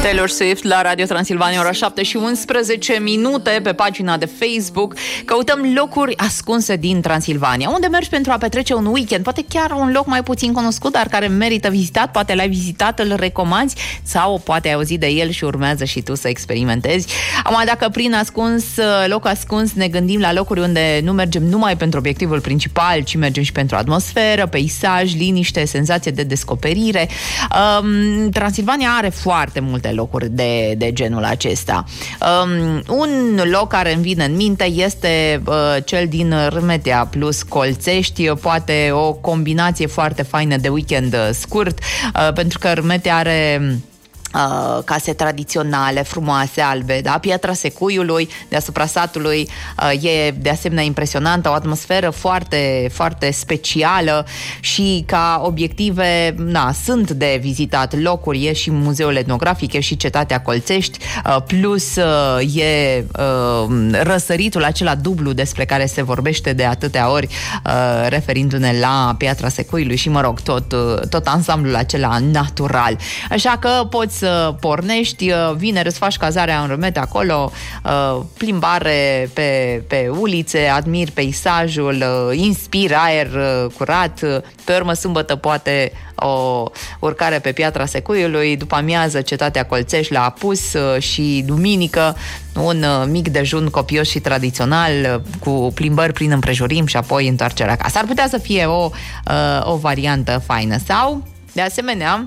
Taylor Swift la Radio Transilvania, ora 7:11 pe pagina de Facebook. Căutăm locuri ascunse din Transilvania. Unde mergi pentru a petrece un weekend? Poate chiar un loc mai puțin cunoscut, dar care merită vizitat. Poate l-ai vizitat, îl recomanzi sau poate ai auzit de el și urmează și tu să experimentezi. Acum, dacă prin loc ascuns ne gândim la locuri unde nu mergem numai pentru obiectivul principal, ci mergem și pentru atmosferă, peisaj, liniște, senzație de descoperire. Transilvania are foarte multe locuri de genul acesta. Un loc care îmi vine în minte este cel din Râmetea plus Colțești, poate o combinație foarte faină de weekend scurt, pentru că Râmetea are case tradiționale, frumoase, albe, da? Piatra Secuiului deasupra satului e de asemenea impresionantă, o atmosferă foarte, foarte specială și ca obiective, sunt de vizitat locuri, e și muzeul etnografic, e și cetatea Colțești, plus e răsăritul acela dublu despre care se vorbește de atâtea ori, referindu-ne la Piatra Secuiului și, tot ansamblul acela natural. Așa că poți să pornești, vineri îți faci cazarea în Râmete acolo, plimbare pe ulițe, admiri peisajul, inspiri aer curat, pe urmă sâmbătă poate o urcare pe Piatra Secuiului, după amiază cetatea Colțești la Apus și duminică un mic dejun copios și tradițional cu plimbări prin împrejurim și apoi întoarcerea acasă. Ar putea să fie o variantă faină. Sau, de asemenea,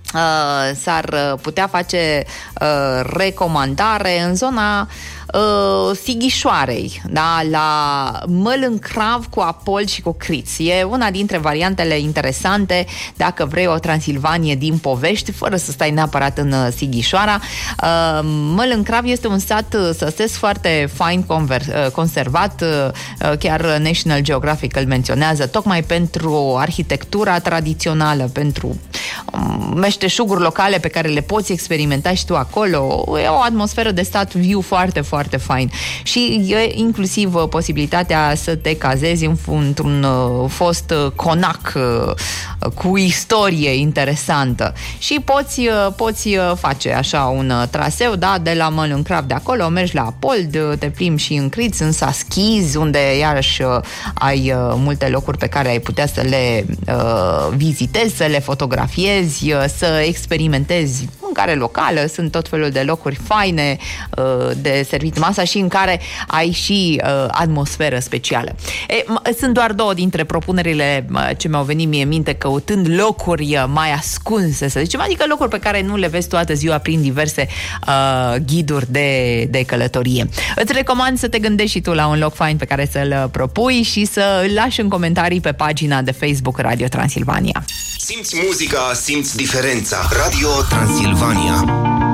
s-ar putea face recomandare în zona Sighișoarei, da? La Mălâncrav cu Apol și cu Criț. E una dintre variantele interesante dacă vrei o Transilvanie din povești, fără să stai neapărat în Sighișoara. Mălâncrav este un sat săsesc foarte fain conservat, chiar National Geographic îl menționează, tocmai pentru arhitectura tradițională, pentru meșteșuguri locale pe care le poți experimenta și tu acolo. E o atmosferă de stat viu foarte, foarte fain. Și e inclusiv posibilitatea să te cazezi într-un fost conac cu istorie interesantă. Și poți face așa un traseu, da, de la Mălâncrav de acolo, mergi la Apold, te plimbi și în Criț, în Saschiz, unde iarăși ai multe locuri pe care ai putea să le vizitezi, să le fotografiezi, să experimentezi mâncare locală, sunt tot felul de locuri faine de servit masa și în care ai și atmosferă specială. Sunt doar două dintre propunerile ce mi-au venit mie în minte căutând locuri mai ascunse, să zicem, adică locuri pe care nu le vezi toată ziua prin diverse ghiduri de călătorie. Îți recomand să te gândești și tu la un loc fain pe care să-l propui și să îl lași în comentarii pe pagina de Facebook Radio Transilvania. Simți muzica, simți diferența. Radio Transilvania.